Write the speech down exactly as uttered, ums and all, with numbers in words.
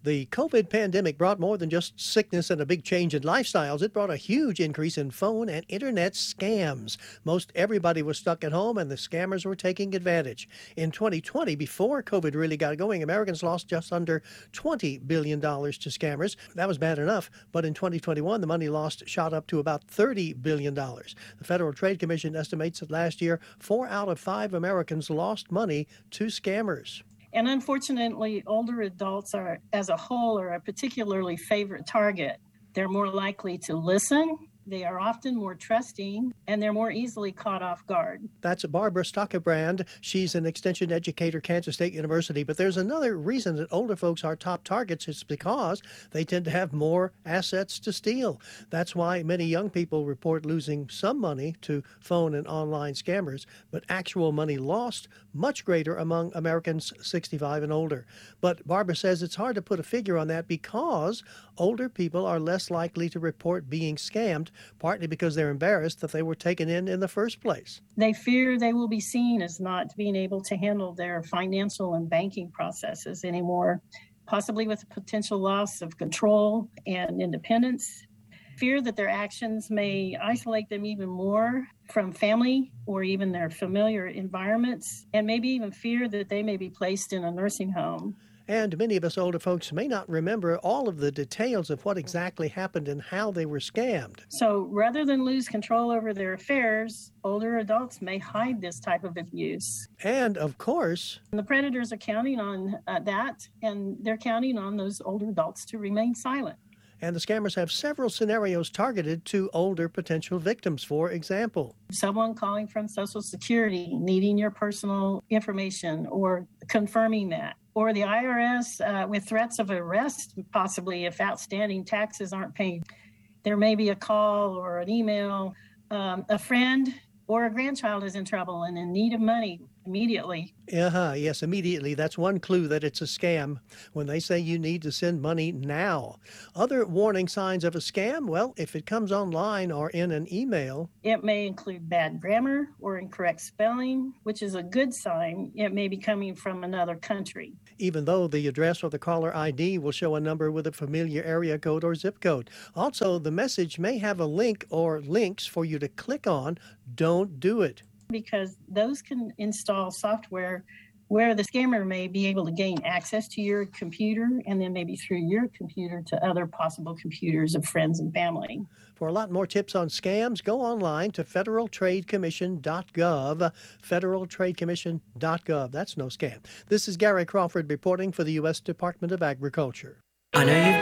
The COVID pandemic brought more than just sickness and a big change in lifestyles. It brought a huge increase in phone and internet scams. Most everybody was stuck at home and the scammers were taking advantage. In twenty twenty, before COVID really got going, Americans lost just under twenty billion dollars to scammers. That was bad enough, but in twenty twenty-one, the money lost shot up to about thirty billion dollars. The Federal Trade Commission estimates that last year, four out of five Americans lost money to scammers. And unfortunately, older adults are, as a whole, are a particularly favorite target. They're more likely to listen. They are often more trusting, and they're more easily caught off guard. That's Barbara Stockebrand. She's an extension educator, Kansas State University. But there's another reason that older folks are top targets. It's because they tend to have more assets to steal. That's why many young people report losing some money to phone and online scammers, but actual money lost much greater among Americans sixty-five and older. But Barbara says it's hard to put a figure on that because older people are less likely to report being scammed, partly because they're embarrassed that they were taken in in the first place. They fear they will be seen as not being able to handle their financial and banking processes anymore, possibly with a potential loss of control and independence. Fear that their actions may isolate them even more from family or even their familiar environments, and maybe even fear that they may be placed in a nursing home. And many of us older folks may not remember all of the details of what exactly happened and how they were scammed. So rather than lose control over their affairs, older adults may hide this type of abuse. And of course, and the predators are counting on uh, that, and they're counting on those older adults to remain silent. And the scammers have several scenarios targeted to older potential victims. For example, someone calling from Social Security, needing your personal information or confirming that. Or the I R S uh, with threats of arrest, possibly if outstanding taxes aren't paid. There may be a call or an email. Um, a friend or a grandchild is in trouble and in need of money immediately. Uh-huh, yes, immediately. That's one clue that it's a scam when they say you need to send money now. Other warning signs of a scam, well, if it comes online or in an email. It may include bad grammar or incorrect spelling, which is a good sign. It may be coming from another country. Even though the address or the caller I D will show a number with a familiar area code or zip code. Also, the message may have a link or links for you to click on. Don't do it. Because those can install software where the scammer may be able to gain access to your computer and then maybe through your computer to other possible computers of friends and family. For a lot more tips on scams, go online to federal trade commission dot gov, federal trade commission dot gov. That's no scam. This is Gary Crawford reporting for the U S Department of Agriculture. I know you've